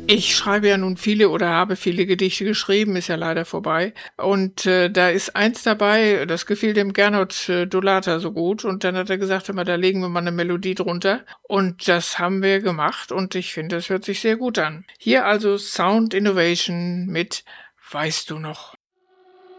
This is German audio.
Ich schreibe ja nun viele oder habe viele Gedichte geschrieben, ist ja leider vorbei. Und da ist eins dabei, das gefiel dem Gernot Dolata so gut. Und dann hat er gesagt, hör mal, da legen wir mal eine Melodie drunter. Und das haben wir gemacht und ich finde, es hört sich sehr gut an. Hier also Sound Innovation mit Weißt du noch?